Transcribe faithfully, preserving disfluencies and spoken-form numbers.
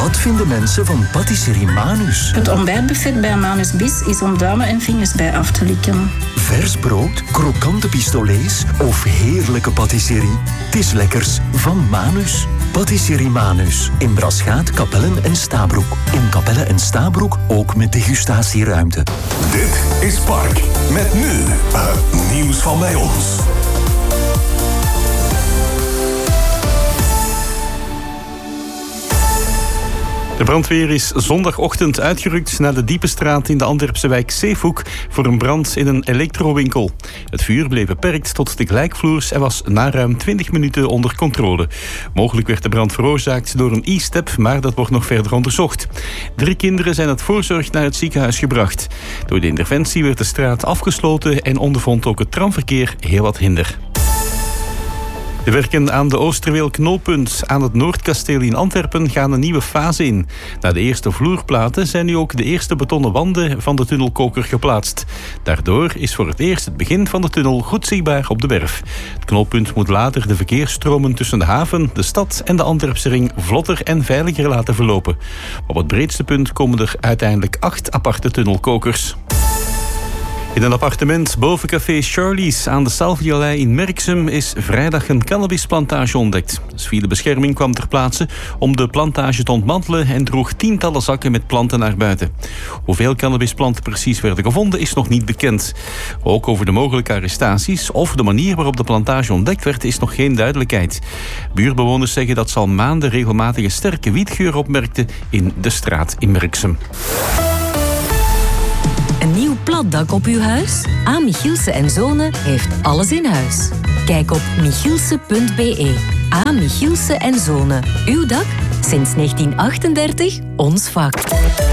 Wat vinden mensen van patisserie Manus? Het ontbijtbuffet bij Manus Bis is om duimen en vingers bij af te likken. Vers brood, krokante pistolets of heerlijke patisserie? Het is lekkers van Manus. Patisserie Manus. In Braschaat, Kapellen en Stabroek. In Kapellen en Stabroek ook met degustatieruimte. Dit is Park. Met nu uh, nieuws van bij ons. De brandweer is zondagochtend uitgerukt naar de diepe straat in de Antwerpse wijk Zeehoek voor een brand in een elektrowinkel. Het vuur bleef beperkt tot de gelijkvloers en was na ruim twintig minuten onder controle. Mogelijk werd de brand veroorzaakt door een e-step, maar dat wordt nog verder onderzocht. Drie kinderen zijn uit voorzorg naar het ziekenhuis gebracht. Door de interventie werd de straat afgesloten en ondervond ook het tramverkeer heel wat hinder. De werken aan de Oosterweel-knooppunt aan het Noordkasteel in Antwerpen gaan een nieuwe fase in. Na de eerste vloerplaten zijn nu ook de eerste betonnen wanden van de tunnelkoker geplaatst. Daardoor is voor het eerst het begin van de tunnel goed zichtbaar op de werf. Het knooppunt moet later de verkeersstromen tussen de haven, de stad en de Antwerpse ring vlotter en veiliger laten verlopen. Op het breedste punt komen er uiteindelijk acht aparte tunnelkokers. In een appartement boven café Charlie's aan de Salvialei in Merksem is vrijdag een cannabisplantage ontdekt. De civiele bescherming kwam ter plaatse om de plantage te ontmantelen en droeg tientallen zakken met planten naar buiten. Hoeveel cannabisplanten precies werden gevonden is nog niet bekend. Ook over de mogelijke arrestaties of de manier waarop de plantage ontdekt werd is nog geen duidelijkheid. Buurbewoners zeggen dat ze al maanden regelmatig een sterke wietgeur opmerkten in de straat in Merksem. Een nieuw platdak op uw huis? A. Michielsen en Zonen heeft alles in huis. Kijk op michielsen punt b e. A. Michielsen en Zonen. Uw dak? Sinds negentien achtendertig ons vak.